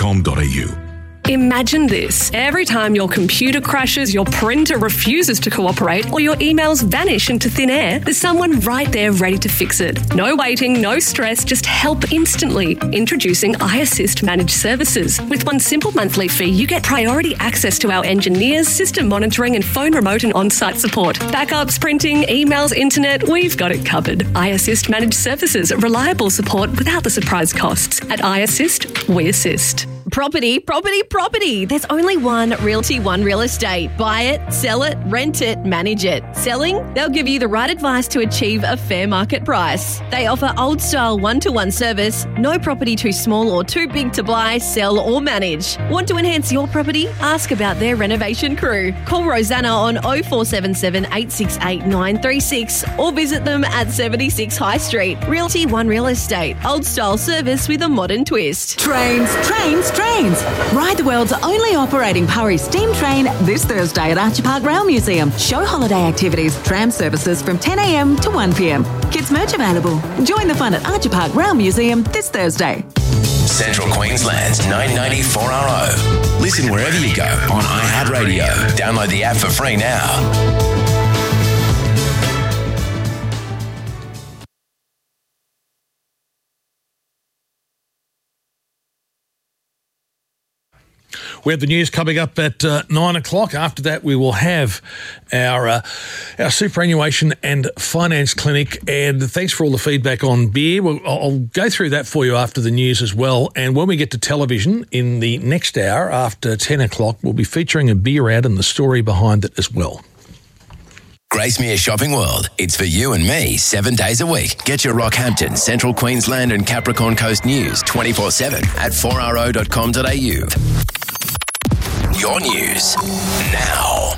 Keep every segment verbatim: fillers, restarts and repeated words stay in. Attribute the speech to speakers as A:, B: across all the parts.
A: com dot a u.
B: Imagine this. Every time your computer crashes, your printer refuses to cooperate, or your emails vanish into thin air, there's someone right there ready to fix it. No waiting, no stress, just help instantly. Introducing iAssist Managed Services. With one simple monthly fee, you get priority access to our engineers, system monitoring and phone remote and on-site support. Backups, printing, emails, internet, we've got it covered. iAssist Managed Services. Reliable support without the surprise costs. At iAssist, we assist.
C: Property, property, property. There's only one Realty One Real Estate. Buy it, sell it, rent it, manage it. Selling? They'll give you the right advice to achieve a fair market price. They offer old-style one-to-one service, no property too small or too big to buy, sell or manage. Want to enhance your property? Ask about their renovation crew. Call Rosanna on oh four seven seven, eight six eight, nine three six or visit them at seventy-six High Street. Realty One Real Estate. Old-style service with a modern twist.
D: Trains, trains, trains. Ride the world's only operating Purry steam train this Thursday at Archer Park Rail Museum. Show holiday activities, tram services from ten a m to one p m. Kids merch available. Join the fun at Archer Park Rail Museum this Thursday.
E: Central Queensland's nine ninety-four R O. Listen wherever you go on iHeartRadio. Download the app for free now.
F: We have the news coming up at uh, nine o'clock. After that, we will have our uh, our superannuation and finance clinic. And thanks for all the feedback on beer. We'll, I'll go through that for you after the news as well. And when we get to television in the next hour after ten o'clock, we'll be featuring a beer ad and the story behind it as well.
E: Gracemere Shopping World. It's for you and me seven days a week. Get your Rockhampton, Central Queensland and Capricorn Coast news twenty-four seven at four r o dot com dot a u. Your news now.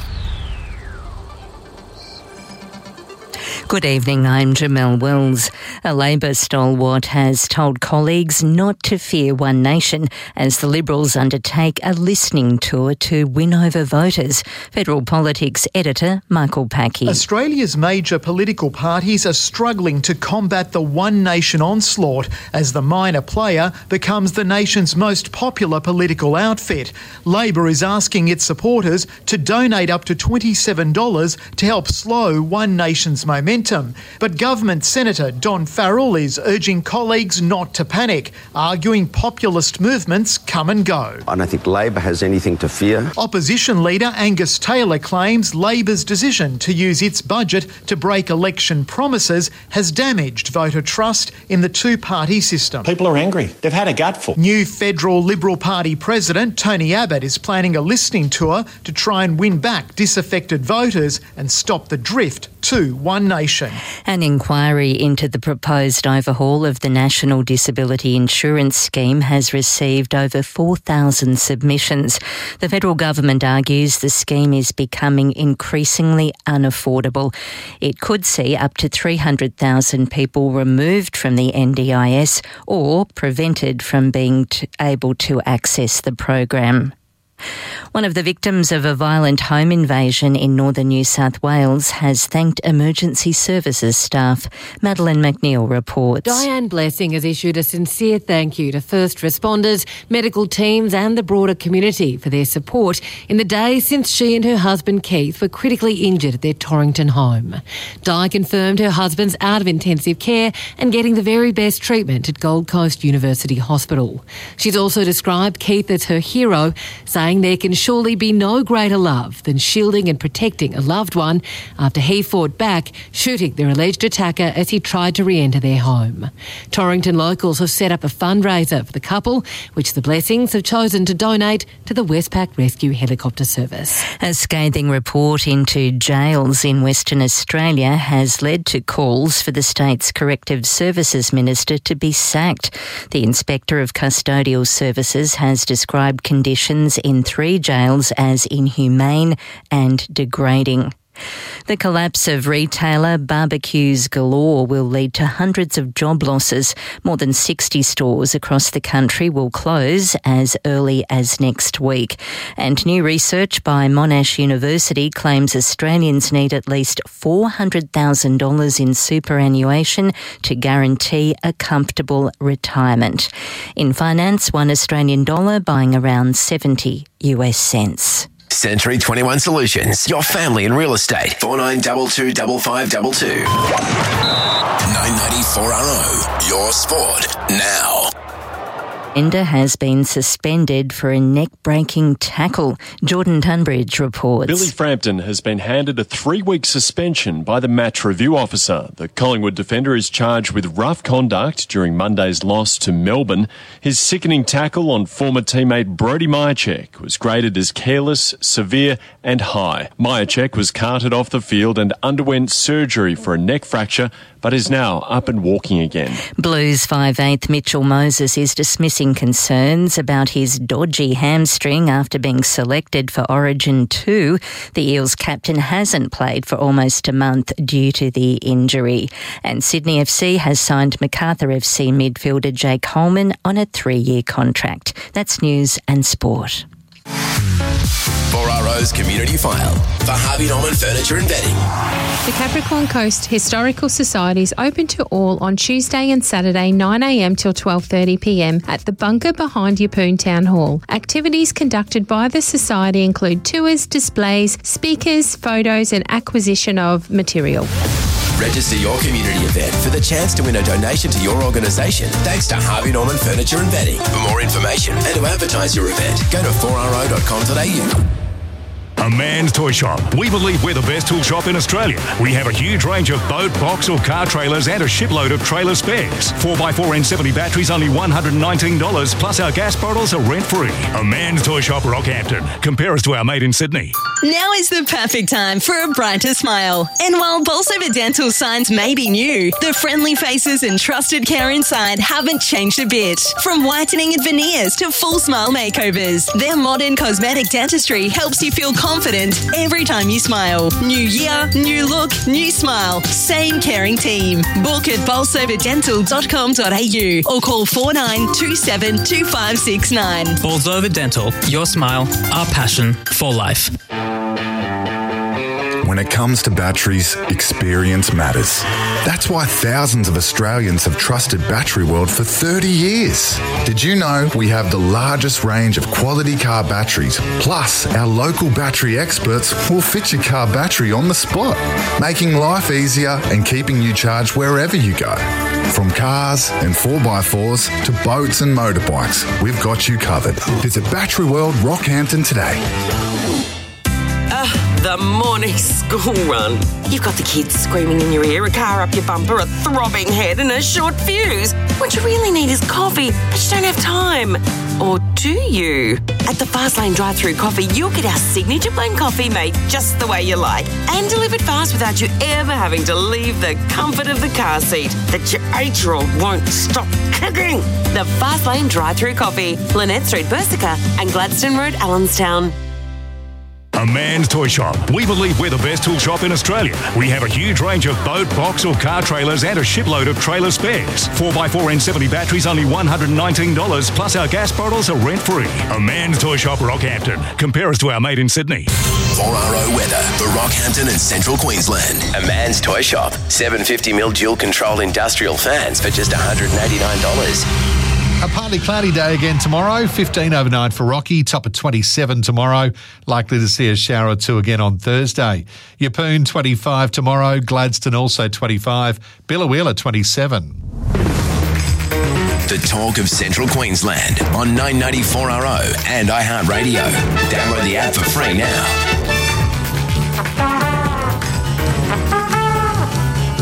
G: Good evening, I'm Jamelle Wells. A Labor stalwart has told colleagues not to fear One Nation as the Liberals undertake a listening tour to win over voters. Federal Politics editor Michael Packey.
H: Australia's major political parties are struggling to combat the One Nation onslaught as the minor player becomes the nation's most popular political outfit. Labor is asking its supporters to donate up to twenty-seven dollars to help slow One Nation's momentum. But Government Senator Don Farrell is urging colleagues not to panic, arguing populist movements come and go.
I: I don't think Labor has anything to fear.
H: Opposition leader Angus Taylor claims Labor's decision to use its budget to break election promises has damaged voter trust in the two-party system.
J: People are angry. They've had a gutful.
H: New federal Liberal Party President Tony Abbott is planning a listening tour to try and win back disaffected voters and stop the drift to One Nation.
G: An inquiry into the proposed overhaul of the National Disability Insurance Scheme has received over four thousand submissions. The federal government argues the scheme is becoming increasingly unaffordable. It could see up to three hundred thousand people removed from the N D I S or prevented from being t- able to access the program. One of the victims of a violent home invasion in northern New South Wales has thanked emergency services staff. Madeline McNeil reports.
K: Diane Blessing has issued a sincere thank you to first responders, medical teams and the broader community for their support in the days since she and her husband Keith were critically injured at their Torrington home. Di confirmed her husband's out of intensive care and getting the very best treatment at Gold Coast University Hospital. She's also described Keith as her hero, saying there can surely be no greater love than shielding and protecting a loved one after he fought back, shooting their alleged attacker as he tried to re-enter their home. Torrington locals have set up a fundraiser for the couple, which the Blessings have chosen to donate to the Westpac Rescue Helicopter Service.
G: A scathing report into jails in Western Australia has led to calls for the state's Corrective Services Minister to be sacked. The Inspector of Custodial Services has described conditions in three jails as inhumane and degrading. The collapse of retailer Barbecues Galore will lead to hundreds of job losses. More than sixty stores across the country will close as early as next week. And new research by Monash University claims Australians need at least four hundred thousand dollars in superannuation to guarantee a comfortable retirement. In finance, one Australian dollar buying around seventy US cents.
E: Century twenty-one Solutions, your family in real estate. four nine two two five five two two. nine ninety-four R O, your sport now.
G: Ender has been suspended for a neck-breaking tackle. Jordan Tunbridge reports.
A: Billy Frampton has been handed a three-week suspension by the match review officer. The Collingwood defender is charged with rough conduct during Monday's loss to Melbourne. His sickening tackle on former teammate Brodie Mihocek was graded as careless, severe and high. Mihocek was carted off the field and underwent surgery for a neck fracture, but is now up and walking again.
G: Blues five eighth Mitchell Moses is dismissing concerns about his dodgy hamstring after being selected for Origin two. The Eels captain hasn't played for almost a month due to the injury. And Sydney F C has signed Macarthur F C midfielder Jake Holman on a three-year contract. That's news and sport.
E: four R O's Community File for Harvey Norman Furniture and Bedding.
L: The Capricorn Coast Historical Society is open to all on Tuesday and Saturday nine a m till twelve thirty p m at the bunker behind Yeppoon Town Hall. Activities conducted by the Society include tours, displays, speakers, photos and acquisition of material.
E: Register your community event for the chance to win a donation to your organisation thanks to Harvey Norman Furniture and Bedding. For more information and to advertise your event, go to four r o dot com dot a u.
M: A Man's Toy Shop. We believe we're the best tool shop in Australia. We have a huge range of boat, box or car trailers and a shipload of trailer spares. four by four N seventy batteries only one hundred nineteen dollars, plus our gas bottles are rent-free. A Man's Toy Shop, Rockhampton. Compare us to our mate in Sydney.
N: Now is the perfect time for a brighter smile. And while Bolsover Dental signs may be new, the friendly faces and trusted care inside haven't changed a bit. From whitening and veneers to full smile makeovers, their modern cosmetic dentistry helps you feel confident every time you smile. New year, new look, new smile. Same caring team. Book at bolsover dental dot com dot a u or call four nine two seven two five six nine.
O: Bolsover Dental, your smile, our passion for life.
P: When it comes to batteries, experience matters. That's why thousands of Australians have trusted Battery World for thirty years. Did you know we have the largest range of quality car batteries? Plus, our local battery experts will fit your car battery on the spot, making life easier and keeping you charged wherever you go. From cars and four by fours to boats and motorbikes, we've got you covered. Visit Battery World Rockhampton today.
Q: Uh, the morning school run. You've got the kids screaming in your ear, a car up your bumper, a throbbing head and a short fuse. What you really need is coffee, but you don't have time. Or do you? At the Fastlane drive-thru coffee, you'll get our signature blend coffee made just the way you like and delivered fast without you ever having to leave the comfort of the car seat that your eight-year-old won't stop kicking. The Fastlane drive-thru coffee, Lynette Street, Bersica and Gladstone Road, Allenstown.
M: A Man's Toy Shop. We believe we're the best tool shop in Australia. We have a huge range of boat, box or car trailers and a shipload of trailer spares. four by four N seventy batteries only one hundred nineteen dollars, plus our gas bottles are rent-free. A Man's Toy Shop, Rockhampton. Compare us to our mate in Sydney.
E: four R O weather for Rockhampton and Central Queensland. A Man's Toy Shop. seven hundred fifty millimeter dual-control industrial fans for just one hundred eighty-nine dollars.
R: A partly cloudy day again tomorrow, fifteen overnight for Rocky, top at twenty-seven tomorrow. Likely to see a shower or two again on Thursday. Yeppoon twenty-five tomorrow, Gladstone also twenty-five, Biloela twenty-seven.
E: The talk of Central Queensland on nine ninety-four R O and iHeartRadio. Download the app for free now.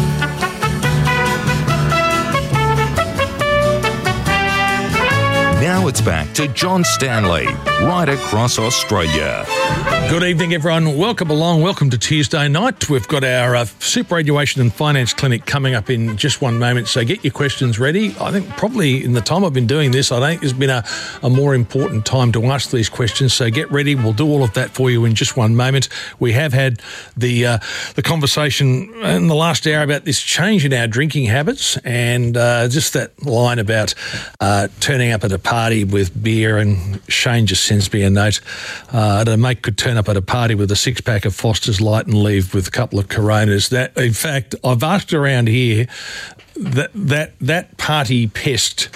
S: Now Now it's back to John Stanley, right across Australia.
F: Good evening, everyone. Welcome along. Welcome to Tuesday night. We've got our uh, superannuation and finance clinic coming up in just one moment, so get your questions ready. I think probably in the time I've been doing this, I think there's been a, a more important time to ask these questions, so get ready. We'll do all of that for you in just one moment. We have had the uh, the conversation in the last hour about this change in our drinking habits, and uh, just that line about uh, turning up at a party with beer, and Shane just sends me a note uh, that a mate could turn up at a party with a six-pack of Foster's Light and leave with a couple of Coronas. That, in fact, I've asked around here that that that party pest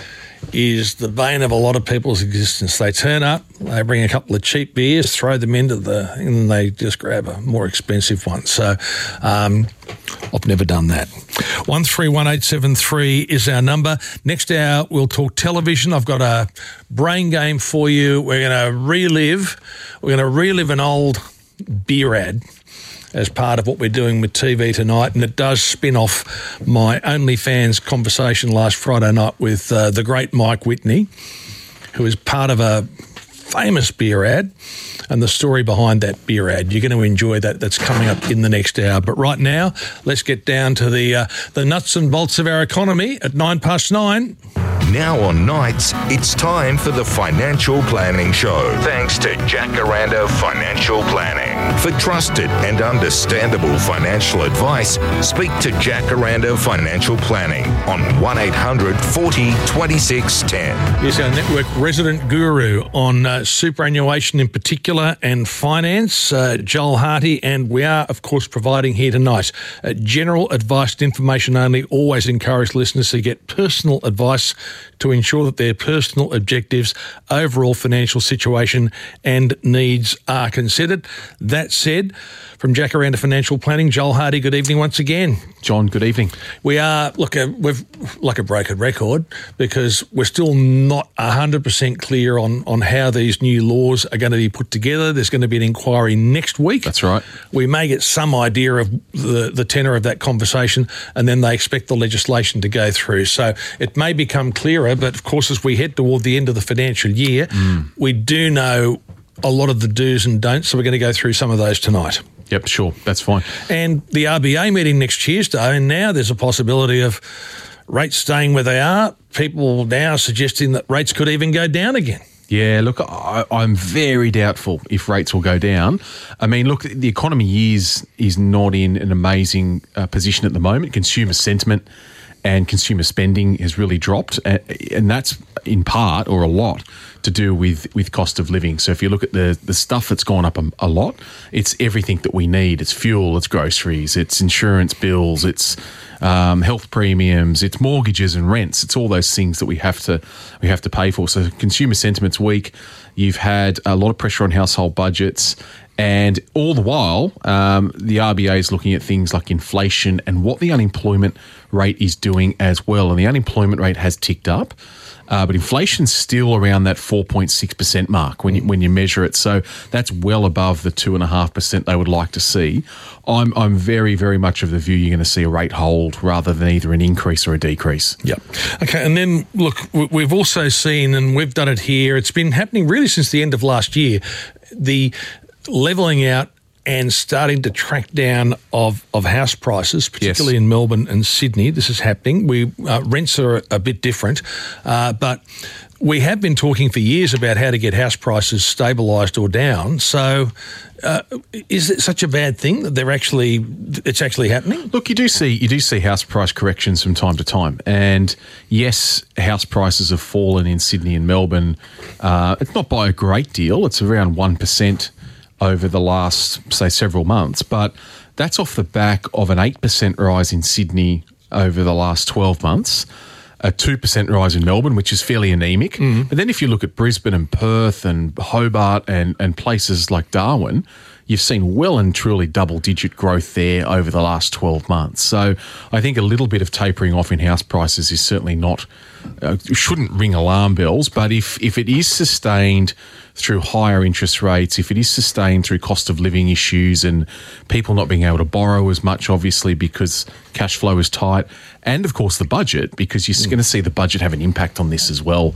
F: is the bane of a lot of people's existence. They turn up, they bring a couple of cheap beers, throw them into the, and then they just grab a more expensive one. So um, I've never done that. one three one eight seven three is our number. Next hour, we'll talk television. I've got a brain game for you. We're going to relive, we're going to relive an old beer ad as part of what we're doing with T V tonight, and it does spin off my OnlyFans conversation last Friday night with uh, the great Mike Whitney, who is part of a famous beer ad, and the story behind that beer ad. You're going to enjoy that. That's coming up in the next hour. But right now, let's get down to the uh, the nuts and bolts of our economy at nine past nine.
S: Now on nights, it's time for the Financial Planning Show. Thanks to Jacaranda Financial Planning. For trusted and understandable financial advice, speak to Jacaranda Financial Planning on one eight hundred forty twenty-six ten.
F: Here's our network resident guru on uh, superannuation in particular and finance, uh, Joel Harty, and we are, of course, providing here tonight uh, general advice and information only. Always encourage listeners to get personal advice to ensure that their personal objectives, overall financial situation and needs are considered. That said, from Jacaranda Financial Planning, Joel Hardy, good evening once again.
T: John, good evening.
F: We are, look, uh, we've like a broken record because we're still not one hundred percent clear on, on how these new laws are going to be put together. There's going to be an inquiry next week.
T: That's right.
F: We may get some idea of the, the tenor of that conversation, and then they expect the legislation to go through. So it may become clearer, but of course, as we head toward the end of the financial year, mm. we do know a lot of the do's and don'ts, so we're going to go through some of those tonight.
T: Yep, sure, that's fine.
F: And the R B A meeting next Tuesday, and now there's a possibility of rates staying where they are. People now suggesting that rates could even go down again.
T: Yeah, look, I, I'm very doubtful if rates will go down. I mean, look, the economy is is not in an amazing uh, position at the moment. Consumer sentiment and consumer spending has really dropped, and, and that's in part or a lot to do with, with cost of living. So if you look at the, the stuff that's gone up a, a lot, it's everything that we need. It's fuel, it's groceries, it's insurance bills, it's um, health premiums, it's mortgages and rents. It's all those things that we have to we have to pay for. So consumer sentiment's weak. You've had a lot of pressure on household budgets. And all the while, um, the R B A is looking at things like inflation and what the unemployment rate is doing as well. And the unemployment rate has ticked up, uh, but inflation's still around that four point six percent mark when you, when you measure it. So that's well above the two point five percent they would like to see. I'm I'm very, very much of the view you're going to see a rate hold rather than either an increase or a decrease.
F: Yep. Okay, and then, look, we've also seen, and we've done it here, it's been happening really since the end of last year, the levelling out and starting to track down of, of house prices, particularly yes. in Melbourne and Sydney. This is happening. We uh, rents are a bit different, uh, but we have been talking for years about how to get house prices stabilised or down. So uh, is it such a bad thing that they're actually it's actually happening?
T: Look, you do see you do see house price corrections from time to time, and yes, house prices have fallen in Sydney and Melbourne. Uh, it's not by a great deal. It's around one percent over the last, say, several months. But that's off the back of an eight percent rise in Sydney over the last twelve months, a two percent rise in Melbourne, which is fairly anemic. Mm-hmm. But then if you look at Brisbane and Perth and Hobart and, and places like Darwin, you've seen well and truly double-digit growth there over the last twelve months. So I think a little bit of tapering off in house prices is certainly not, uh, shouldn't ring alarm bells. But if, if it is sustained through higher interest rates, if it is sustained through cost of living issues and people not being able to borrow as much, obviously, because cash flow is tight, and, of course, the budget, because you're mm. going to see the budget have an impact on this as well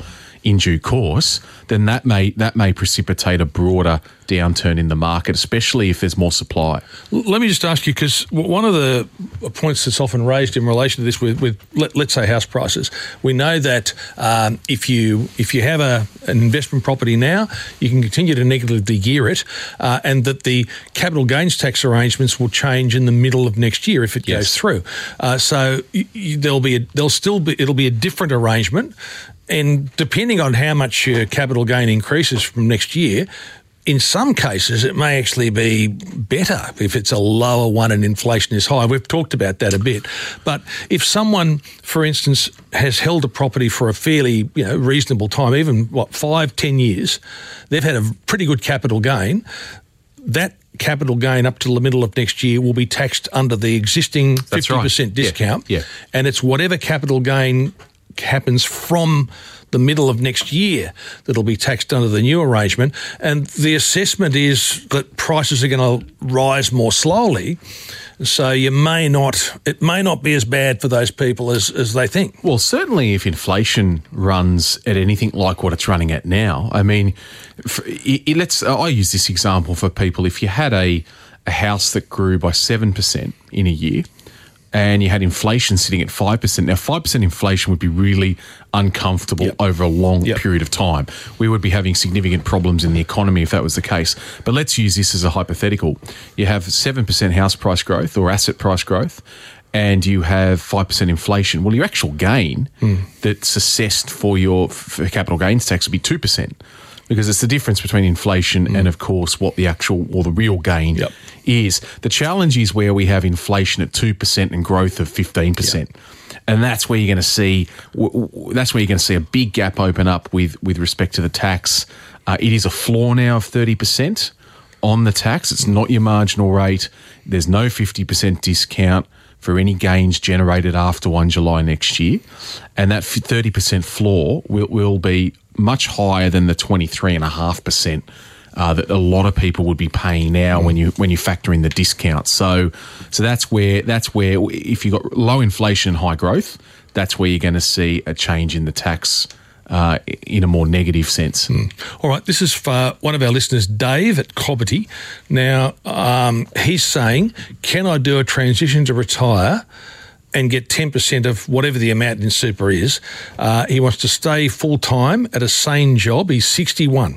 T: in due course, then that may that may precipitate a broader downturn in the market, especially if there's more supply.
F: Let me just ask you, because one of the points that's often raised in relation to this with, with let, let's say house prices, we know that um, if you if you have a, an investment property now, you can continue to negatively gear it, uh, and that the capital gains tax arrangements will change in the middle of next year if it
T: Yes.
F: goes through. Uh, so y- y- there'll be a, there'll still be it'll be a different arrangement. And depending on how much your capital gain increases from next year, in some cases it may actually be better if it's a lower one and inflation is high. We've talked about that a bit. But if someone, for instance, has held a property for a fairly, you know, reasonable time, even, what, five, ten years, they've had a pretty good capital gain, that capital gain up till the middle of next year will be taxed under the existing
T: That's
F: fifty percent
T: right. Yeah,
F: discount.
T: yeah.
F: And it's whatever capital gain happens from the middle of next year that'll be taxed under the new arrangement. And the assessment is that prices are going to rise more slowly. So you may not, it may not be as bad for those people as, as they think.
T: Well, certainly if inflation runs at anything like what it's running at now, I mean, for, it, it, let's. I use this example for people. If you had a, a house that grew by seven percent in a year, and you had inflation sitting at five percent. Now, five percent inflation would be really uncomfortable
F: Yep.
T: over a long
F: Yep.
T: period of time. We would be having significant problems in the economy if that was the case. But let's use this as a hypothetical. You have seven percent house price growth or asset price growth, and you have five percent inflation. Well, your actual gain
F: Mm.
T: that's assessed for your for capital gains tax would be two percent. Because it's the difference between inflation mm. and, of course, what the actual or the real gain
F: Yep.
T: is. The challenge is where we have inflation at two percent and growth of fifteen percent. Yep. And that's where you're going to see w- w- that's where you're going to see a big gap open up with, with respect to the tax. Uh, it is a floor now of thirty percent on the tax. It's not your marginal rate. There's no fifty percent discount for any gains generated after first of July next year. And that thirty percent floor will, will be much higher than the twenty-three point five percent uh, that a lot of people would be paying now mm. when you when you factor in the discount. So so that's where that's where if you've got low inflation and high growth, that's where you're going to see a change in the tax uh, in a more negative sense.
F: Mm. All right, this is for one of our listeners, Dave at Cobbitty. Now, um, he's saying, can I do a transition to retire and get ten percent of whatever the amount in super is? Uh, he wants to stay full-time at a sane job. He's sixty-one.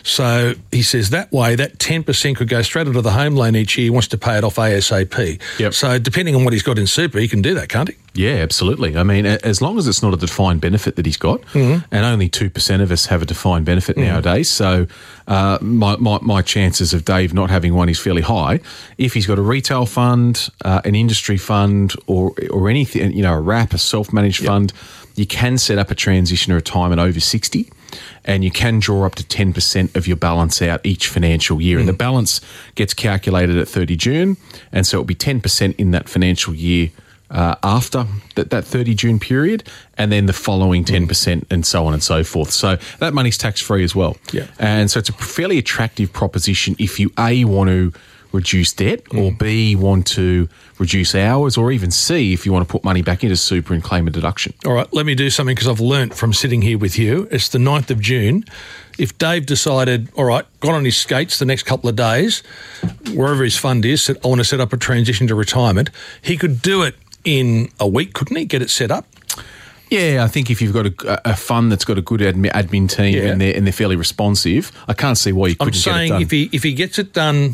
F: So he says that way, that ten percent could go straight into the home loan each year. He wants to pay it off ASAP.
T: Yep.
F: So depending on what he's got in super, he can do that, can't he?
T: Yeah, absolutely. I mean, as long as it's not a defined benefit that he's got,
F: mm-hmm.
T: and only two percent of us have a defined benefit mm-hmm. nowadays, so uh, my, my, my chances of Dave not having one is fairly high. If he's got a retail fund, uh, an industry fund, or or anything, you know, a wrap, a self-managed yep. fund, you can set up a transition to retirement over sixty, and you can draw up to ten percent of your balance out each financial year. Mm. And the balance gets calculated at thirty June, and so it'll be ten percent in that financial year Uh, after that, that thirty June period, and then the following ten percent mm. and so on and so forth. So that money's tax-free as well.
F: Yeah.
T: And so it's a fairly attractive proposition if you, A, want to reduce debt, mm. or B, want to reduce hours, or even C, if you want to put money back into super and claim a deduction.
F: All right, let me do something because I've learnt from sitting here with you. It's the ninth of June. If Dave decided, all right, got on his skates the next couple of days, wherever his fund is, said, I want to set up a transition to retirement, he could do it in a week, couldn't he? Get it set up?
T: Yeah, I think if you've got a, a fund that's got a good admin, admin team yeah. and they're and they're fairly responsive, I can't see why you couldn't get it done.
F: I'm saying if he if he gets it done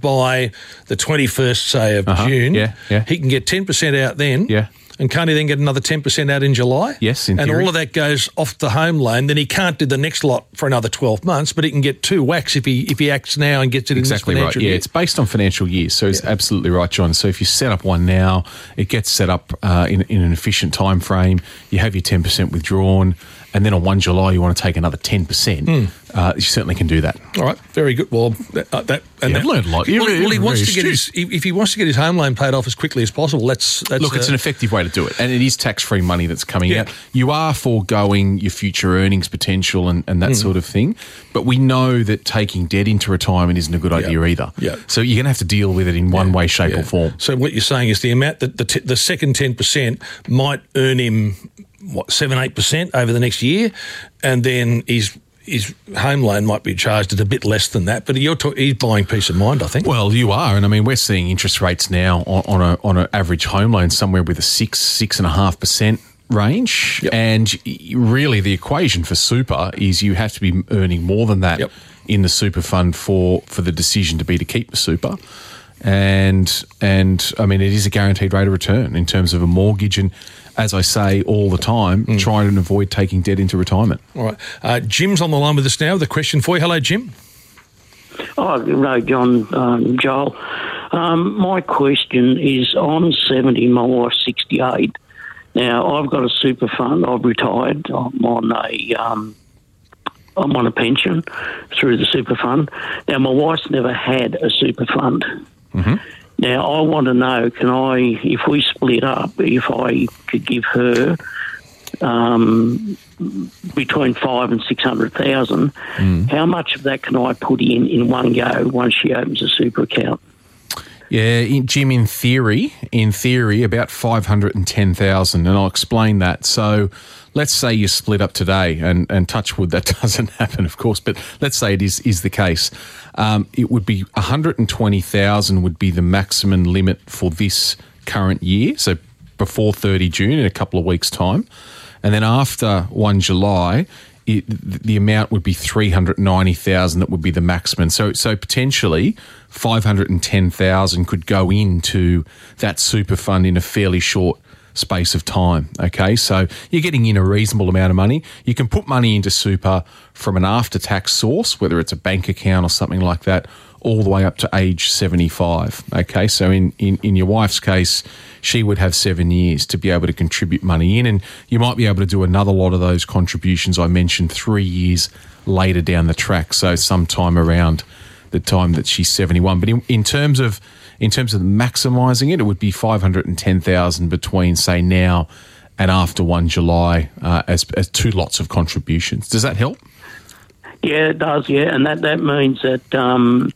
F: by the twenty-first, say, of
T: uh-huh.
F: June,
T: yeah, yeah.
F: he can get ten percent out then.
T: Yeah.
F: And can't he then get another ten percent out in July?
T: Yes, in
F: And
T: theory.
F: all of that goes off the home loan. Then he can't do the next lot for another twelve months, but he can get two whacks if he if he acts now and gets it
T: exactly
F: in this
T: right.
F: financial
T: Yeah,
F: year.
T: it's based on financial years, so it's
F: yeah.
T: absolutely right, John. So if you set up one now, it gets set up uh, in, in an efficient time frame. You have your ten percent withdrawn, and then on first of July you want to take another ten percent.
F: Mm.
T: Uh, you certainly can do that.
F: All right, very good. Well, that, uh, that and
T: yeah,
F: that,
T: I've learned a lot.
F: Well,
T: You're
F: well, he
T: very
F: wants to get
T: astute.
F: his if he wants to get his home loan paid off as quickly as possible. That's, that's
T: Look, it's
F: uh,
T: an effective way to do it, and it is tax-free money that's coming
F: Yeah.
T: out. You are foregoing your future earnings potential and, and that
F: Mm.
T: sort of thing, but we know that taking debt into retirement isn't a good idea either.
F: Yeah.
T: So you're going to have to deal with it in one way, shape,
F: Yeah.
T: or form.
F: So what you're saying is the amount that the t- the second ten percent might earn him what, seven, eight percent over the next year, and then his his home loan might be charged at a bit less than that. But you're talk, he's buying peace of mind, I think.
T: Well, you are, and I mean, we're seeing interest rates now on, on a on an average home loan somewhere with a six six and a half percent range, yep. and really the equation for super is you have to be earning more than that yep. in the super fund for for the decision to be to keep the super. And, and I mean, it is a guaranteed rate of return in terms of a mortgage. And as I say all the time, mm. try and avoid taking debt into retirement.
F: All right. Uh, Jim's on the line with us now with a question for you. Hello, Jim.
U: Oh, no, John, um, Joel. Um, my question is, I'm seventy, my wife's sixty-eight. Now, I've got a super fund. I've retired. I'm on a... Um, I'm on a pension through the super fund. Now, my wife's never had a super fund.
T: Mm-hmm.
U: Now, I want to know, can I, if we split up, if I could give her um, between five and six hundred thousand,
T: mm.
U: how much of that can I put in in one go once she opens a super account?
T: Yeah, in, Jim, in theory, in theory, about five hundred ten thousand, and I'll explain that. So let's say you split up today, and, and touch wood, that doesn't happen, of course, but let's say it is, is the case. Um, it would be one hundred twenty thousand would be the maximum limit for this current year, so before thirty June, in a couple of weeks' time. And then after first July, it, the amount would be three hundred ninety thousand that would be the maximum. So, so potentially five hundred ten thousand could go into that super fund in a fairly short space of time. Okay, so you're getting in a reasonable amount of money. You can put money into super from an after-tax source, whether it's a bank account or something like that, all the way up to age seventy-five. Okay, so in, in, in your wife's case, she would have seven years to be able to contribute money in, and you might be able to do another lot of those contributions I mentioned three years later down the track, so sometime around the time that she's seventy-one. But in, in terms of in terms of maximising it, it would be five hundred ten thousand between, say, now and after first July uh, as as two lots of contributions. Does that help?
U: Yeah, it does, yeah. And that, that means that um,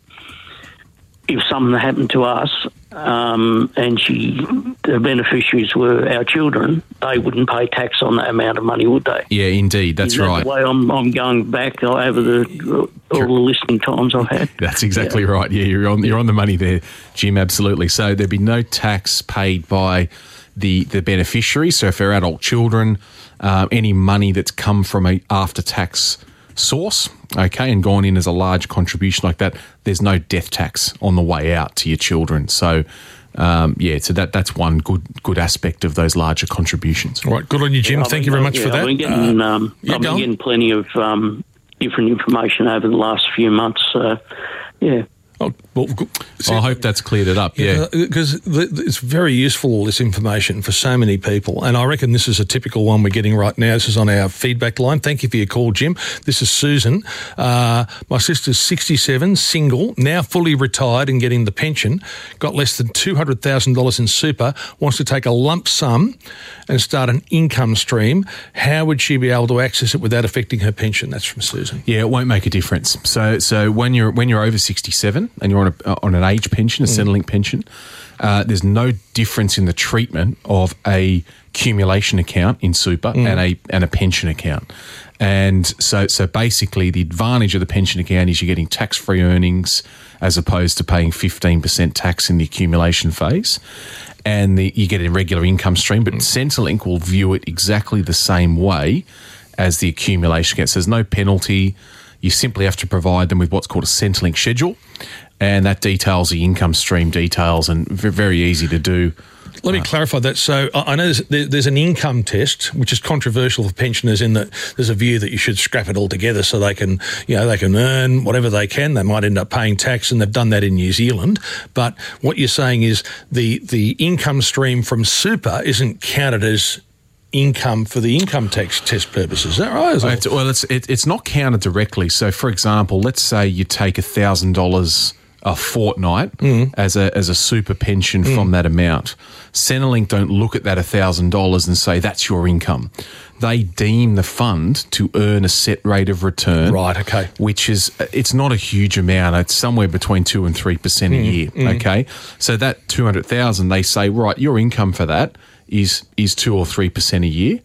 U: if something happened to us um, and she, the beneficiaries were our children, they wouldn't pay tax on that amount of money, would they?
T: Yeah, indeed, that's
U: Is that
T: right.
U: the way I'm, I'm going back over the all the listening times I've had.
T: That's exactly
U: yeah.
T: right. Yeah, you're on you're on the money there, Jim, absolutely. So there'd be no tax paid by the, the beneficiary. So if they're adult children, uh, any money that's come from a after-tax source, okay, and gone in as a large contribution like that, there's no death tax on the way out to your children. So, um, yeah, so that that's one good good aspect of those larger contributions.
F: All right, good on you, Jim.
U: Yeah,
F: Thank
U: been,
F: you very much
U: yeah,
F: for that.
U: I've been getting,
F: uh,
U: um,
F: yeah,
U: I've been getting plenty of um, different information over the last few months. So, yeah.
F: Oh, well,
T: I hope that's cleared it up, yeah.
F: Because yeah, it's very useful, all this information, for so many people. And I reckon this is a typical one we're getting right now. This is on our feedback line. Thank you for your call, Jim. This is Susan. Uh, my sister's sixty-seven, single, now fully retired and getting the pension, got less than two hundred thousand dollars in super, wants to take a lump sum and start an income stream. How would she be able to access it without affecting her pension? That's from Susan.
T: Yeah, it won't make a difference. So so when you're when you're over sixty-seven and you're on a, on an age pension, a
F: Mm.
T: Centrelink pension, uh, there's no difference in the treatment of a accumulation account in super
F: Mm.
T: and a and a pension account. And so so basically the advantage of the pension account is you're getting tax-free earnings as opposed to paying fifteen percent tax in the accumulation phase. And the, you get a regular income stream, but Centrelink will view it exactly the same way as the accumulation account. So there's no penalty. You simply have to provide them with what's called a Centrelink schedule, and that details the income stream details, and very easy to do.
F: Let me clarify that. So I know there's, there's an income test, which is controversial for pensioners in that there's a view that you should scrap it all together so they can, you know, they can earn whatever they can. They might end up paying tax, and they've done that in New Zealand. But what you're saying is the, the income stream from super isn't counted as income for the income tax test purposes. Is that right? Is
T: it? Well, it's it, it's not counted directly. So, for example, let's say you take one thousand dollars a fortnight
F: mm.
T: as a as a super pension mm. from that amount. Centrelink don't look at that one thousand dollars and say that's your income. They deem the fund to earn a set rate of return.
F: Right, okay.
T: Which is, it's not a huge amount. It's somewhere between two and three percent a
F: Mm,
T: year,
F: mm.
T: okay? So that two hundred thousand dollars, they say, right, your income for that is is two or three percent a year,
F: Mm.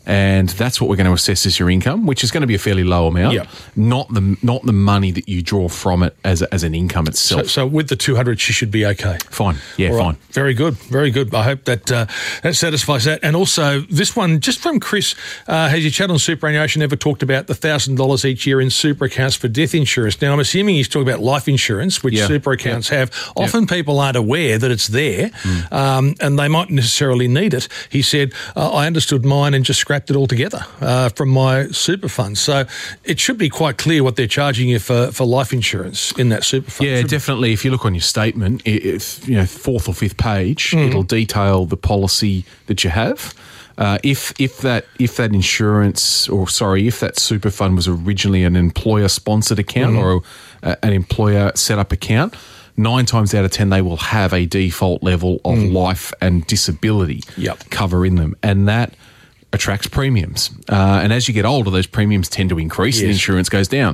T: and that's what we're going to assess as your income, which is going to be a fairly low amount,
F: Yep.
T: not the not the money that you draw from it as a, as an income itself.
F: So, so with the two hundred, she should be okay.
T: Fine, yeah,
F: All right.
T: fine.
F: Very good, very good. I hope that uh, that satisfies that. And also, this one, just from Chris, uh, has your chat on superannuation ever talked about the one thousand dollars each year in super accounts for death insurance? Now, I'm assuming he's talking about life insurance, which
T: Yeah.
F: super accounts
T: Yeah.
F: have. Often people aren't aware that it's there,
T: Mm.
F: um, and they might necessarily need it. He said, uh, I understood mine and just scrapped it altogether uh, from my super fund. So it should be quite clear what they're charging you for, for life insurance in that super fund.
T: Yeah, definitely. If you look on your statement, i- if you know fourth or fifth page,
F: Mhm.
T: it'll detail the policy that you have. Uh, if if that if that insurance or sorry if that super fund was originally an employer sponsored account
F: Mhm.
T: or a, an employer set up account, nine times out of ten they will have a default level of
F: Mm.
T: life and disability
F: Yep.
T: cover in them, and that attracts premiums. Uh, and as you get older, those premiums tend to increase and
F: Yes.
T: insurance goes down.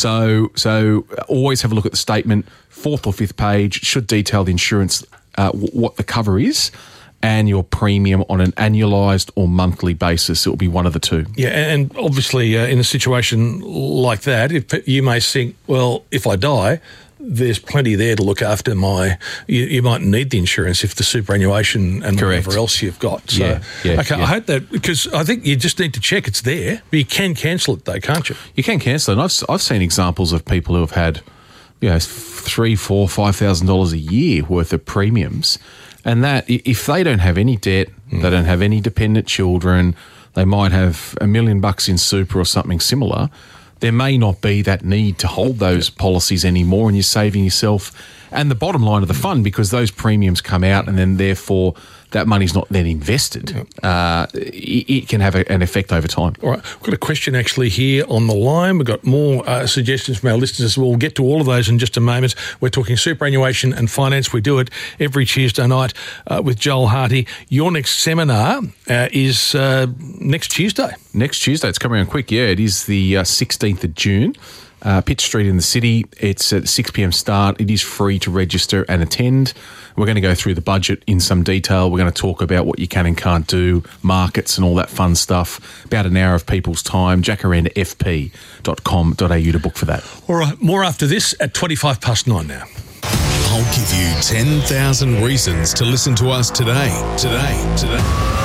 T: So so always have a look at the statement. Fourth or fifth page should detail the insurance, uh, w- what the cover is, and your premium on an annualised or monthly basis. It will be one of the two.
F: Yeah, and obviously uh, in a situation like that, if you may think, well, if I die, there's plenty there to look after my. You, you might need the insurance if the superannuation and
T: Correct.
F: whatever else you've got. So,
T: Yeah, yeah,
F: okay,
T: yeah.
F: I hope that because I think you just need to check it's there, but you can cancel it though, can't you?
T: You can cancel it. And I've I've seen examples of people who have had, you know, three, four, five thousand dollars a year worth of premiums, and that i- if they don't have any debt, they don't have any dependent children, they might have a million bucks in super or something similar. There may not be that need to hold those policies anymore, and you're saving yourself and the bottom line of the fund because those premiums come out, and then therefore that money's not then invested. Uh, it, it can have a, an effect over time.
F: All right, we've got a question actually here on the line. We've got more uh, suggestions from our listeners. We'll get to all of those in just a moment. We're talking superannuation and finance. We do it every Tuesday night uh, with Joel Harty. Your next seminar uh, is uh, next Tuesday.
T: Next Tuesday, it's coming on quick. Yeah, it is the uh, sixteenth of June. Uh, Pitt Street in the city. It's at six p.m. start. It is free to register and attend. We're going to go through the budget in some detail. We're going to talk about what you can and can't do, markets and all that fun stuff. About an hour of people's time. jacaranda f p dot com dot a u to book for that.
F: All right, more after this at twenty-five past nine now.
B: I'll give you ten thousand reasons to listen to us today. Today, today.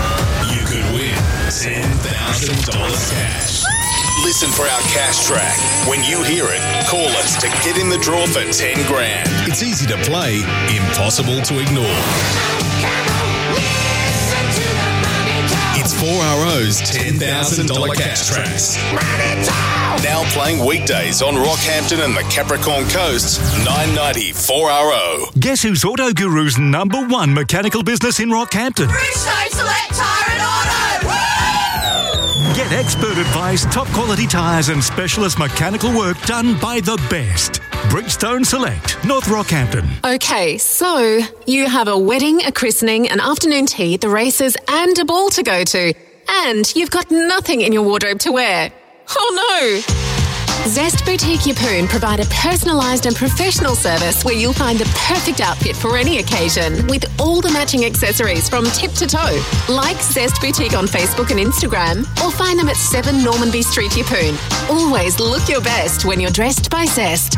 B: You could win ten thousand dollars cash. Listen for our cash track. When you hear it, call us to get in the draw for ten grand. It's easy to play, impossible to ignore. It's four R O's ten thousand dollars cash tracks. Now playing weekdays on Rockhampton and the Capricorn Coast's nine ninety four R O.
V: Guess who's Auto Guru's number one mechanical business in Rockhampton?
W: Bridgestone Select Tyre and Auto!
V: Get expert advice, top quality tyres and specialist mechanical work done by the best. Bridgestone Select, North Rockhampton.
X: Okay, so you have a wedding, a christening, an afternoon tea, the races, and a ball to go to. And you've got nothing in your wardrobe to wear. Oh no! Zest Boutique Yeppoon provide a personalised and professional service where you'll find the perfect outfit for any occasion with all the matching accessories from tip to toe. Like Zest Boutique on Facebook and Instagram or find them at seven Normanby Street, Yeppoon. Always look your best when you're dressed by Zest.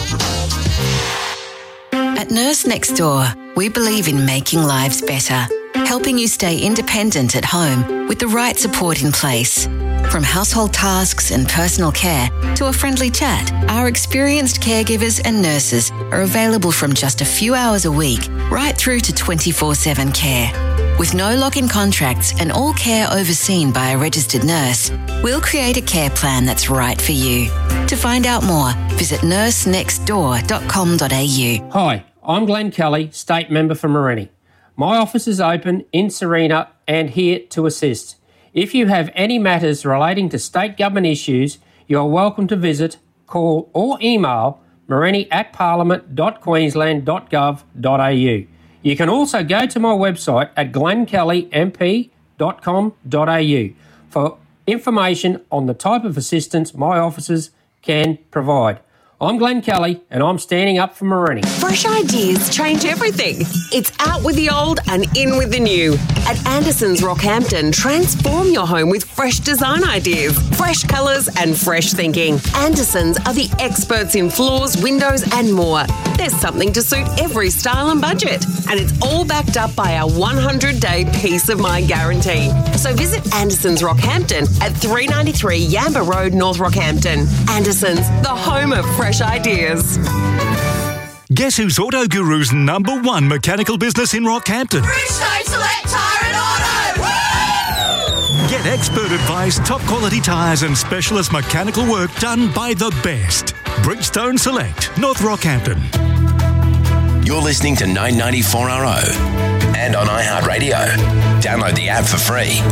Y: At Nurse Next Door, we believe in making lives better, helping you stay independent at home with the right support in place. From household tasks and personal care to a friendly chat, our experienced caregivers and nurses are available from just a few hours a week right through to twenty-four seven care. With no lock-in contracts and all care overseen by a registered nurse, we'll create a care plan that's right for you. To find out more, visit nurse next door dot com dot a u.
Z: Hi, I'm Glenn Kelly, State Member for Morenni. My office is open in Serena and here to assist. If you have any matters relating to state government issues, you are welcome to visit, call or email morenni at parliament dot queensland dot gov dot a u. You can also go to my website at glenn kelly m p dot com dot a u for information on the type of assistance my officers can provide. I'm Glenn Kelly, and I'm standing up for Morini.
Q: Fresh ideas change everything. It's out with the old and in with the new. At Anderson's Rockhampton, transform your home with fresh design ideas, fresh colours and fresh thinking. Anderson's are the experts in floors, windows and more. There's something to suit every style and budget. And it's all backed up by our one hundred day peace of mind guarantee. So visit Anderson's Rockhampton at three ninety-three Yamba Road, North Rockhampton. Anderson's, the home of fresh ideas.
V: Guess who's Auto Guru's number one mechanical business in Rockhampton?
W: Bridgestone Select Tyre and Auto! Woo!
V: Get expert advice, top quality tyres and specialist mechanical work done by the best. Bridgestone Select, North Rockhampton.
E: You're listening to nine ninety-four R O and on iHeartRadio. Download the app for free.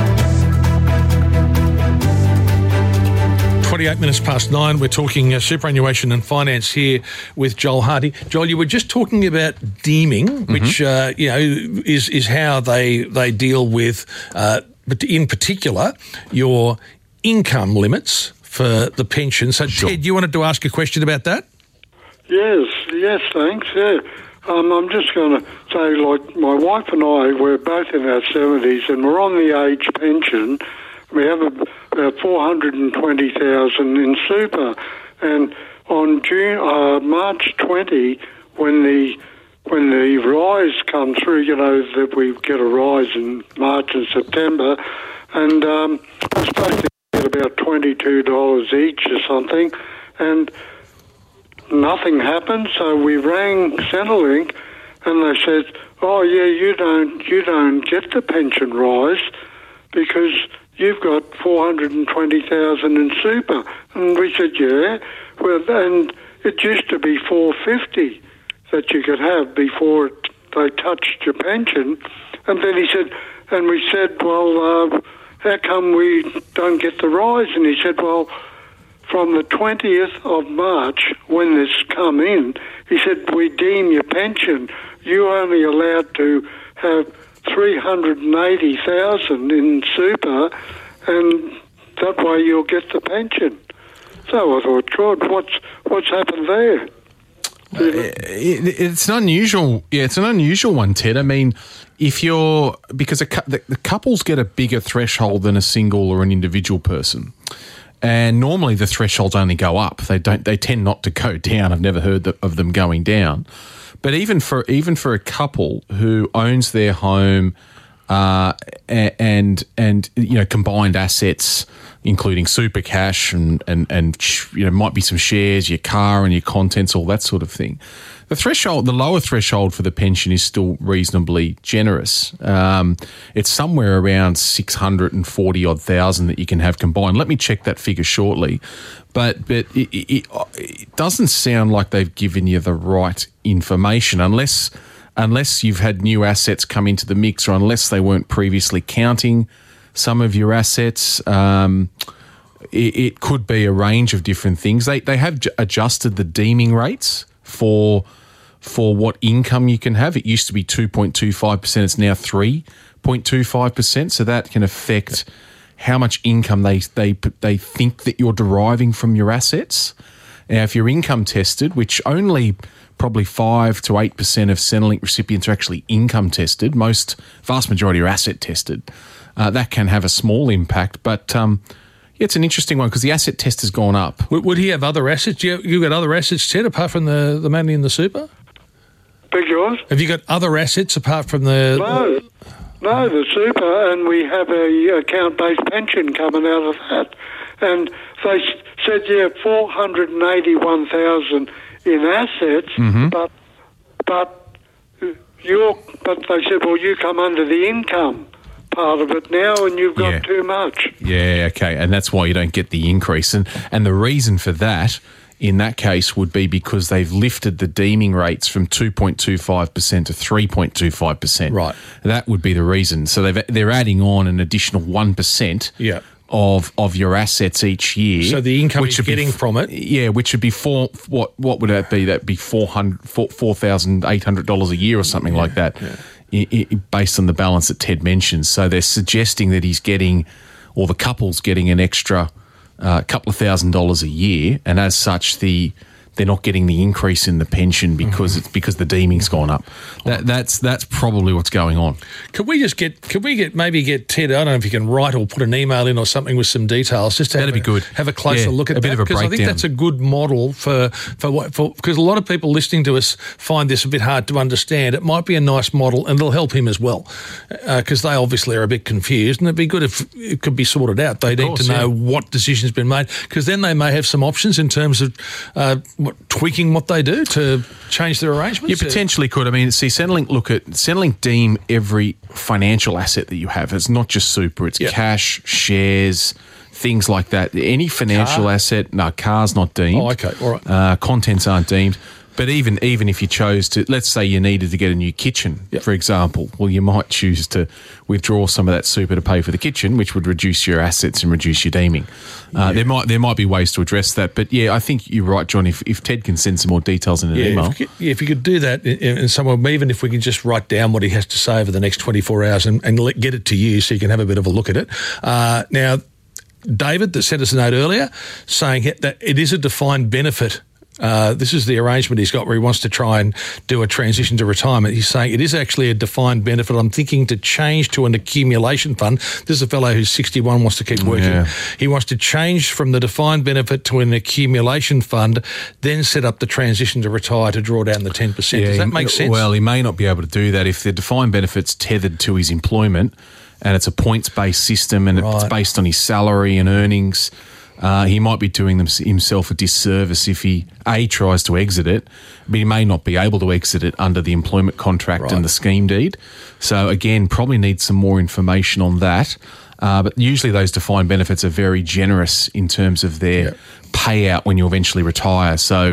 F: twenty-eight minutes past nine. We're talking uh, superannuation and finance here with Joel Hardy. Joel, you were just talking about deeming, mm-hmm. which uh, you know is is how they they deal with, uh, but in particular, your income limits for the pension. So, sure. Ted, you wanted to ask a question about that?
C: Yes, yes, thanks. Yeah, um, I'm just going to say, like, my wife and I, we're both in our seventies, and we're on the age pension. We have about four hundred twenty thousand in super, and on June, uh, March twentieth, when the when the rise comes through, you know that we get a rise in March and September, and um, we're supposed to get about twenty-two dollars each or something, and nothing happened. So we rang Centrelink, and they said, "Oh yeah, you don't you don't get the pension rise because you've got four hundred twenty thousand in super." And we said, yeah. Well, and it used to be four hundred fifty that you could have before it, they touched your pension. And then he said, and we said, well, uh, how come we don't get the rise? And he said, well, from the twentieth of March, when this come in, he said, we deem your pension. You're only allowed to have three hundred eighty thousand in super, and that way you'll get the pension. So I thought, God, what's what's happened there?
T: Uh, it, it's an unusual, yeah, it's an unusual one, Ted. I mean, if you're because a, the, the couples get a bigger threshold than a single or an individual person, and normally the thresholds only go up. They don't. They tend not to go down. I've never heard of them going down. But even for even for a couple who owns their home uh, and and you know combined assets, including super cash and and and you know might be some shares, your car and your contents, all that sort of thing. The threshold, the lower threshold for the pension is still reasonably generous. Um, it's somewhere around six hundred and forty odd thousand that you can have combined. Let me check that figure shortly, but but it, it, it doesn't sound like they've given you the right information unless unless you've had new assets come into the mix or unless they weren't previously counting some of your assets. Um, it, it could be a range of different things. They they have j- adjusted the deeming rates for. for what income you can have. It used to be two point two five percent. It's now three point two five percent. So that can affect how much income they, they, they think that you're deriving from your assets. Now, if you're income tested, which only probably five to eight percent of Centrelink recipients are actually income tested, most, vast majority are asset tested, uh, that can have a small impact. But, um, yeah, it's an interesting one because the asset test has gone up.
F: Would, would he have other assets? You, you got other assets, Ted, apart from the, the money in the super?
C: Beg yours?
F: Have you got other assets apart from the...
C: No, no, the super, and we have a account-based pension coming out of that. And they said, yeah, four hundred eighty-one thousand in assets,
T: mm-hmm.
C: but but you're, but they said, well, you come under the income part of it now and you've got
T: yeah.
C: too much.
T: Yeah, okay, and that's why you don't get the increase. And and the reason for that in that case would be because they've lifted the deeming rates from two point two five percent to three point two five percent.
F: Right.
T: That would be the reason. So they've, they're adding on an additional one percent
F: yeah.
T: of of your assets each year.
F: So the income
T: which
F: you're getting
T: be,
F: from it.
T: Yeah, which would be four, what what would that be? That'd be four thousand eight hundred dollars a year or something yeah, like that,
F: yeah.
T: I, I, based on the balance that Ted mentioned. So they're suggesting that he's getting, or the couple's getting an extra a uh, couple of thousand dollars a year, and as such, the they're not getting the increase in the pension because mm-hmm. it's because the deeming's gone up. That, that's that's probably what's going on.
F: Could we just get? Could we get maybe get Ted? I don't know if you can write or put an email in or something with some details. Just to
T: That'd
F: have
T: be
F: a,
T: good.
F: Have a closer
T: yeah,
F: look at
T: a
F: that,
T: bit of a breakdown.
F: I think that's a good model for for what for because a lot of people listening to us find this a bit hard to understand. It might be a nice model, and it'll help him as well because uh, they obviously are a bit confused, and it'd be good if it could be sorted out. They of need course, to know yeah. what decision's been made because then they may have some options in terms of uh, what, tweaking what they do to change their arrangements.
T: You potentially could. I mean, see, Centrelink look at Centrelink deem every financial asset that you have. It's not just super. It's yep. cash, shares, things like that. Any financial Car. asset, no, car's not deemed.
F: Oh, okay, all right.
T: Uh, contents aren't deemed. But even even if you chose to, let's say you needed to get a new kitchen, yep. for example, well, you might choose to withdraw some of that super to pay for the kitchen, which would reduce your assets and reduce your deeming. Uh, yeah. There might there might be ways to address that. But, yeah, I think you're right, John. If, if Ted can send some more details in an
F: yeah,
T: email.
F: If you, could, yeah, if you could do that in, in somewhere, even if we can just write down what he has to say over the next twenty-four hours and, and let, get it to you so you can have a bit of a look at it. Uh, now, David, that sent us a note earlier, saying that it is a defined benefit. Uh, this is the arrangement he's got where he wants to try and do a transition to retirement. He's saying it is actually a defined benefit. I'm thinking to change to an accumulation fund. This is a fellow who's sixty-one, wants to keep working. Yeah. He wants to change from the defined benefit to an accumulation fund, then set up the transition to retire to draw down the ten percent. Yeah, Does that make sense?
T: Well, he may not be able to do that if the defined benefit's tethered to his employment and it's a points-based system and right. it's based on his salary and earnings. Uh, he might be doing them, himself a disservice if he, A, tries to exit it, but he may not be able to exit it under the employment contract right. and the scheme deed. So, again, probably needs some more information on that. Uh, but usually those defined benefits are very generous in terms of their yep. payout when you eventually retire. So...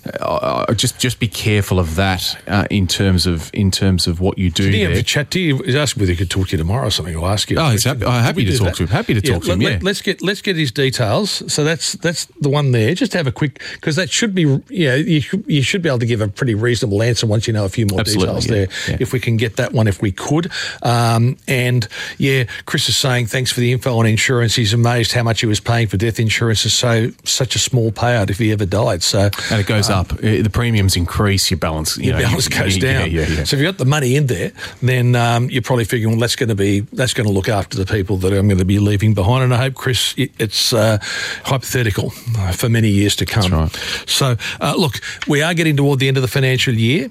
T: Uh, just just be careful of that uh, in terms of in terms of what you do.
F: Did he
T: there.
F: have a chat to you? He's asking whether he could talk to you tomorrow or something. I'll ask you.
T: Oh, he's happy, I'm happy to talk that? to him. Happy to yeah, talk to him.
F: Let,
T: yeah.
F: Let's get let's get his details. So that's that's the one there. Just have a quick because that should be yeah you should, you should be able to give a pretty reasonable answer once you know a few more
T: Absolutely,
F: details
T: yeah,
F: there.
T: Yeah.
F: If we can get that one, if we could. Um, and yeah, Chris is saying thanks for the info on insurance. He's amazed how much he was paying for death insurance. Is so such a small payout if he ever died. So
T: and it goes um, up. The premiums increase. Your balance, you
F: your
T: know,
F: balance goes
T: you,
F: down.
T: Yeah, yeah, yeah.
F: So if you've got the money in there, then um, you're probably figuring, well, that's going to be that's going to look after the people that I'm going to be leaving behind. And I hope, Chris, it, it's uh, hypothetical for many years to come.
T: That's right.
F: So uh, look, we are getting toward the end of the financial year.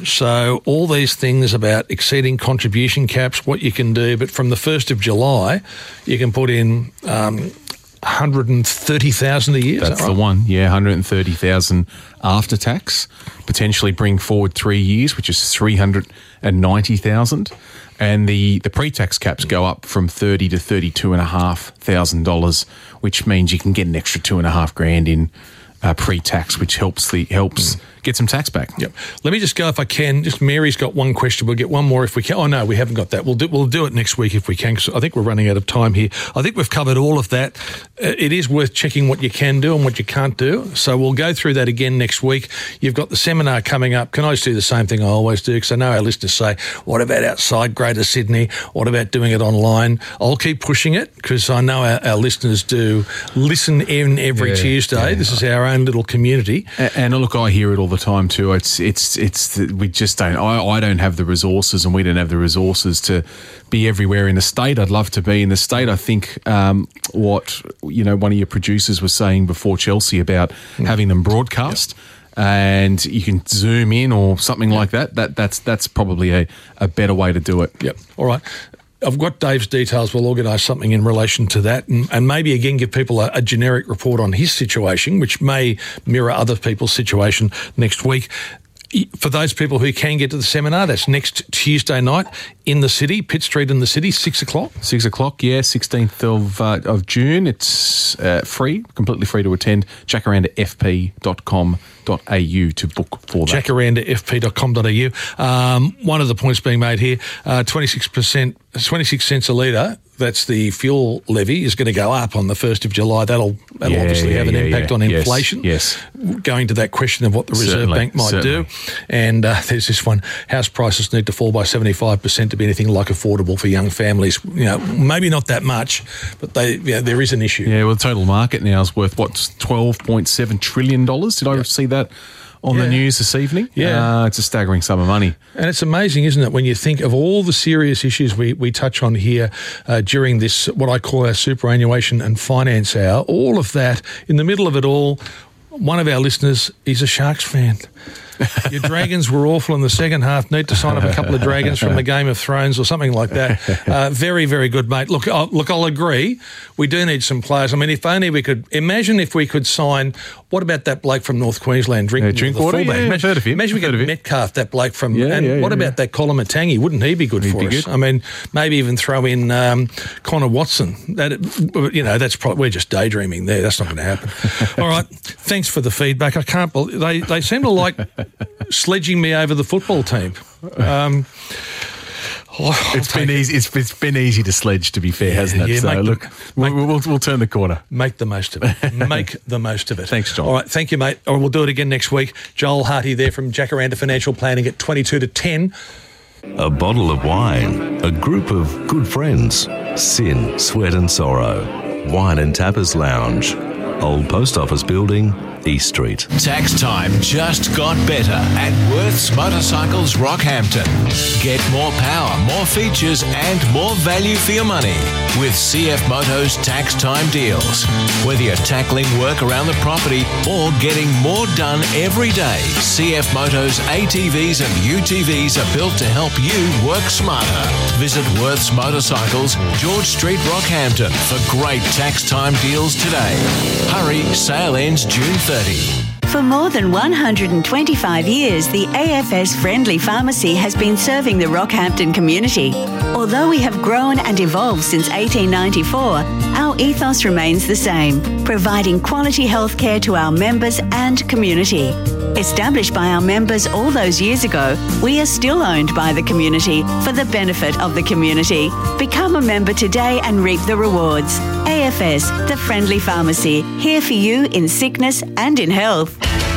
F: So all these things about exceeding contribution caps, what you can do, but from the first of July, you can put in. Um, one hundred thirty thousand a year.
T: That's
F: that right?
T: the one, yeah, one hundred thirty thousand after tax. Potentially bring forward three years, which is three hundred ninety thousand. And the, the pre-tax caps go up from thirty to thirty-two and a half thousand dollars, which means you can get an extra two and a half grand in uh, pre-tax, which helps the helps. Mm. Get some tax back.
F: Yep. Let me just go if I can. Just Mary's got one question. We'll get one more if we can. Oh no, we haven't got that. We'll do we'll do it next week if we can. Cause I think we're running out of time here. I think we've covered all of that. Uh, it is worth checking what you can do and what you can't do. So we'll go through that again next week. You've got the seminar coming up. Can I just do the same thing I always do? Because I know our listeners say, "What about outside Greater Sydney? What about doing it online?" I'll keep pushing it because I know our, our listeners do listen in every yeah, Tuesday. Yeah. This is our own little community.
T: And, and look, I hear it all the time too. It's it's it's we just don't. I, I don't have the resources, and we don't have the resources to be everywhere in the state. I'd love to be in the state. I think um, what you know, one of your producers was saying before, Chelsea, about mm. having them broadcast. Yep. And you can zoom in or something yep. like that. That that's that's probably a, a better way to do it.
F: Yep. All right. I've got Dave's details. We'll organise something in relation to that and, and maybe, again, give people a, a generic report on his situation, which may mirror other people's situation next week. For those people who can get to the seminar, that's next Tuesday night in the city, Pitt Street in the city, six o'clock.
T: Six o'clock, yeah, sixteenth of uh, of June. It's uh, free, completely free to attend. jacaranda f p dot com dot a u to book for that.
F: jacaranda f p dot com dot a u. Um, one of the points being made here, uh, twenty-six percent, twenty-six cents a litre. That's the fuel levy is going to go up on the first of July. That'll that'll yeah, obviously
T: yeah,
F: have an
T: yeah,
F: impact
T: yeah.
F: on inflation.
T: Yes,
F: yes. Going to that question of what the Reserve
T: certainly,
F: Bank might
T: certainly.
F: do. And uh, there's this one, house prices need to fall by seventy-five percent to be anything like affordable for young families. You know, maybe not that much, but they yeah, there is an issue.
T: Yeah, well, the total market now is worth, what, twelve point seven trillion dollars? Did I
F: yep.
T: see that that on
F: Yeah.
T: the news this evening.
F: Yeah.
T: Uh, it's a staggering sum of money.
F: And it's amazing, isn't it, when you think of all the serious issues we, we touch on here uh, during this, what I call our superannuation and finance hour, all of that, in the middle of it all, one of our listeners is a Sharks fan. Your Dragons were awful in the second half. Need to sign up a couple of Dragons from the Game of Thrones or something like that. Uh, very, very good, mate. Look, I'll, look, I'll agree. We do need some players. I mean, if only we could imagine if we could sign. What about that bloke from North Queensland, Drink,
T: Yeah, Drinkwater?
F: fullback?
T: Yeah, I've
F: imagine
T: heard of him.
F: imagine we
T: I've heard
F: could
T: of him.
F: Metcalf that bloke from.
T: Yeah,
F: and
T: yeah,
F: what
T: yeah,
F: about
T: yeah.
F: that Colin Matangi? Wouldn't he be good
T: He'd
F: for
T: be
F: us?
T: good.
F: I mean, maybe even throw in um, Connor Watson. That you know, that's probably we're just daydreaming there. That's not going to happen. All right, thanks for the feedback. I can't believe they they seem to like sledging me over the football team. Um, oh,
T: It's been easy. It's, it's been easy to sledge, to be fair, hasn't it?
F: yeah,
T: So
F: make the-
T: look, we'll, we'll, we'll turn the corner.
F: Make the most of it. Make the most of it.
T: Thanks, John.
F: All right, thank you, mate. Or we'll do it again next week. Joel Harty there from Jacaranda Financial Planning at twenty-two to ten.
A: A bottle of wine, a group of good friends, sin, sweat and sorrow, Wine and Tappers Lounge, Old Post Office Building, East Street.
B: Tax time just got better at Worth's Motorcycles Rockhampton. Get more power, more features and more value for your money with C F Moto's tax time deals. Whether you're tackling work around the property or getting more done every day, C F Moto's A T Vs and U T Vs are built to help you work smarter. Visit Worth's Motorcycles, George Street, Rockhampton for great tax time deals today. Hurry, sale ends June thirtieth.
D: For more than one hundred twenty-five years, the A F S Friendly Pharmacy has been serving the Rockhampton community. Although we have grown and evolved since eighteen ninety-four, our ethos remains the same, providing quality healthcare to our members and community. Established by our members all those years ago, we are still owned by the community for the benefit of the community. Become a member today and reap the rewards. A F S, the Friendly Pharmacy, here for you in sickness and in health.